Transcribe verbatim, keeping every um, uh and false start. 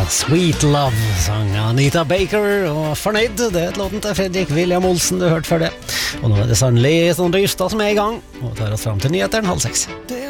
Sweet Love sang Anita Baker, og Fornøyd, det er et låten til Fredrik William Olsen du hørte før det. Og nå er det sannelig sånn rysta som er i gang, og tar oss frem til nyheteren halv seks.